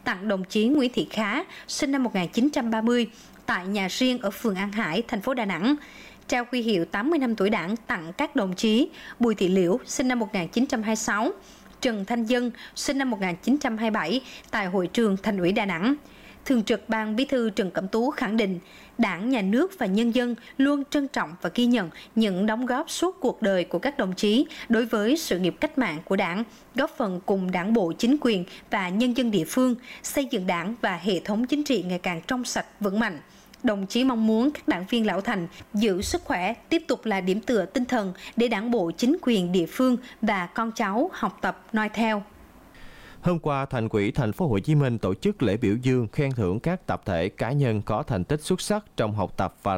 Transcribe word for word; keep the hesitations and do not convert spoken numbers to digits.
tặng đồng chí Nguyễn Thị Khá, sinh năm một nghìn chín trăm ba mươi, tại nhà riêng ở phường An Hải, thành phố Đà Nẵng. Trao huy hiệu tám mươi năm tuổi Đảng tặng các đồng chí Bùi Thị Liễu, sinh năm một nghìn chín trăm hai mươi sáu, Trần Thanh Dân, sinh năm một nghìn chín trăm hai mươi bảy, tại hội trường Thành ủy Đà Nẵng. Thường trực Ban Bí thư Trần Cẩm Tú khẳng định, Đảng, Nhà nước và nhân dân luôn trân trọng và ghi nhận những đóng góp suốt cuộc đời của các đồng chí đối với sự nghiệp cách mạng của Đảng, góp phần cùng Đảng bộ, chính quyền và nhân dân địa phương xây dựng Đảng và hệ thống chính trị ngày càng trong sạch, vững mạnh. Đồng chí mong muốn các đảng viên lão thành giữ sức khỏe, tiếp tục là điểm tựa tinh thần để Đảng bộ, chính quyền địa phương và con cháu học tập noi theo. Hôm qua, Thành ủy Thành phố Hồ Chí Minh tổ chức lễ biểu dương khen thưởng các tập thể cá nhân có thành tích xuất sắc trong học tập và